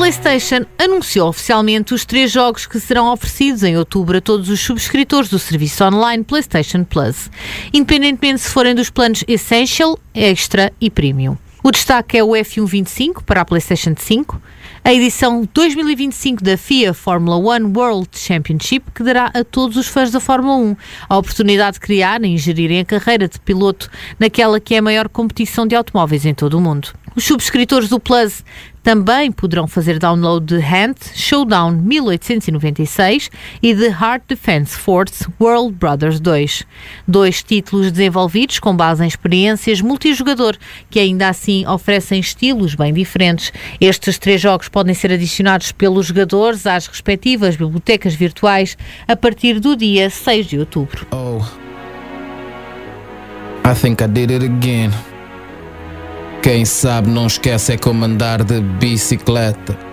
PlayStation anunciou oficialmente os 3 jogos que serão oferecidos em outubro a todos os subscritores do serviço online PlayStation Plus, independentemente se forem dos planos Essential, Extra e Premium. O destaque é o F1 25 para a PlayStation 5, a edição 2025 da FIA Fórmula 1 World Championship, que dará a todos os fãs da Fórmula 1 a oportunidade de criarem e gerirem a carreira de piloto naquela que é a maior competição de automóveis em todo o mundo. Os subscritores do Plus também poderão fazer download de Hunt Showdown 1896 e de Heart Defense Force World Brothers 2. 2 títulos desenvolvidos com base em experiências multijogador, que ainda assim oferecem estilos bem diferentes. Estes 3 jogos podem ser adicionados pelos jogadores às respectivas bibliotecas virtuais a partir do dia 6 de outubro. Oh, I think I did it again. Quem sabe não esquece é como andar de bicicleta.